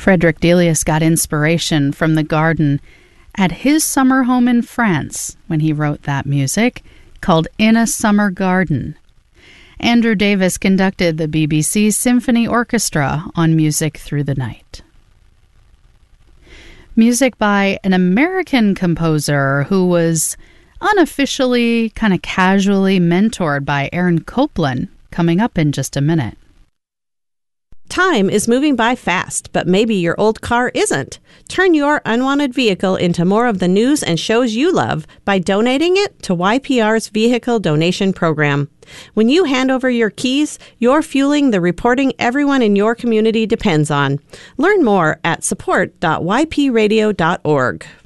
Frederick Delius got inspiration from the garden at his summer home in France when he wrote that music, called In a Summer Garden. Andrew Davis conducted the BBC Symphony Orchestra on Music Through the Night. Music by an American composer who was unofficially, kind of casually mentored by Aaron Copland, coming up in just a minute. Time is moving by fast, but maybe your old car isn't. Turn your unwanted vehicle into more of the news and shows you love by donating it to YPR's Vehicle Donation Program. When you hand over your keys, you're fueling the reporting everyone in your community depends on. Learn more at support.ypradio.org.